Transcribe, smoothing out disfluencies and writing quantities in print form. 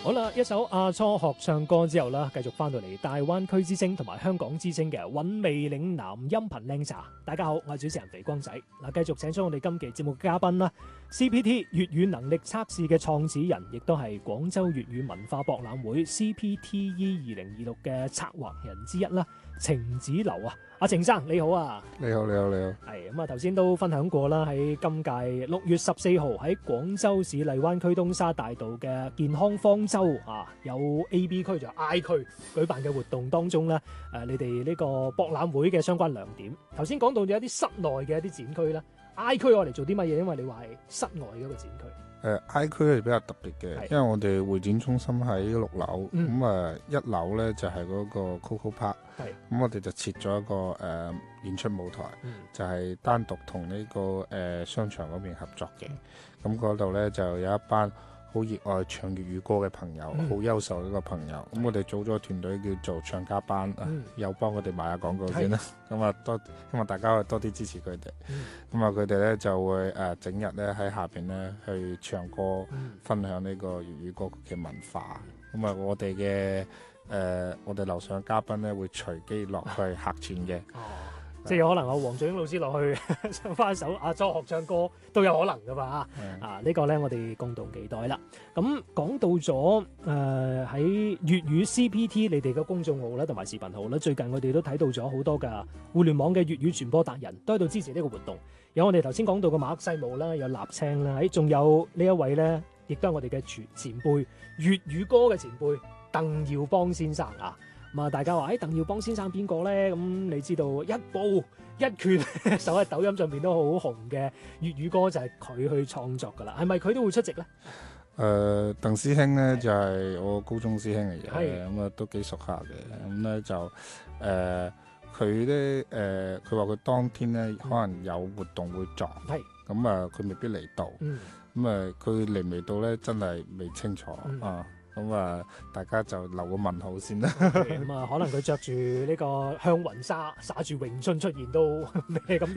好啦，一首阿初學唱歌之後啦，繼續翻到嚟大灣區之聲同埋香港之聲嘅韻味嶺南音頻靚茶。大家好，我係主持人肥光仔。嗱，繼續請出我哋今期節目嘅嘉賓啦 ，CPT 粵語能力測試嘅創始人，亦都係廣州粵語文化博覽會 CPTE 2026嘅策劃人之一啦，程子流啊，阿程生你好啊！ 你好。 係咁啊，頭先都分享過啦，喺今屆6月14號喺廣州市荔灣區東沙大道嘅健康方舟啊，有 A、B 區仲有 I 區舉辦嘅活動當中咧，你哋呢個博覽會嘅相關亮點，頭先講到咗一啲室內嘅一啲展區啦 ，I 區我嚟做啲乜嘢？因為你話係室外嘅一個展區。 I 區係比較特別嘅，因為我哋會展中心喺6樓，咁1樓咧就係嗰個 Coco Park，咁我哋就設咗一個演出舞台，就係單獨同呢個商場嗰邊合作嘅，咁嗰度咧就有一班好熱愛唱粵語歌嘅朋友，好優秀嘅一個朋友，咁我哋組咗個團隊叫做唱家班，又幫佢哋賣下廣告先啦，咁啊希望大家多啲支持佢哋，咁啊佢哋咧就會整日咧喺下邊咧去唱歌，分享呢個粵語歌曲嘅文化，咁啊我哋樓上嘅嘉賓咧會隨機落去客串嘅。 即係有可能黃俊英老師落去唱翻首阿初學唱歌都有可能噶嘛呢個咧我哋共同期待啦。咁講到咗喺粵語 CPT 你哋嘅公眾號啦同埋視頻號啦，最近我哋都睇到咗好多嘅互聯網嘅粵語傳播達人都喺度支持呢個活動。有我哋頭先講到嘅馬克西姆啦，有立青啦，仲有呢一位咧，亦都係我哋嘅前輩粵語歌嘅前輩鄧耀邦先生啊。咁啊，大家話鄧耀邦先生邊個咧？咁你知道一部一拳首喺抖音上邊都好紅嘅粵語歌就係佢去創作噶啦，係咪佢都會出席咧？ 鄧師兄咧就係我高中師兄嚟嘅，咁啊都幾熟下嘅，咁咧就佢咧佢話佢當天咧可能有活動會撞，咁啊佢未必嚟到，咁啊佢嚟未到咧真係未清楚啊。咁啊，大家就留個問號先啦。 咁啊，可能佢着住呢個向雲紗，灑住詠春出現都咩咁。